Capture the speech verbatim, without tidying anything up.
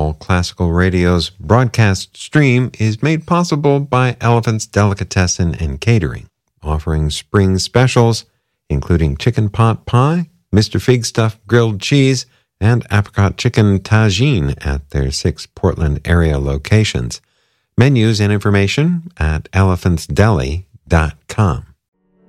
All Classical Radio's broadcast stream is made possible by Elephant's Delicatessen and Catering, offering spring specials, including chicken pot pie, Mister Fig Stuff grilled cheese, and apricot chicken tagine at their six Portland area locations. Menus and information at elephants deli dot com.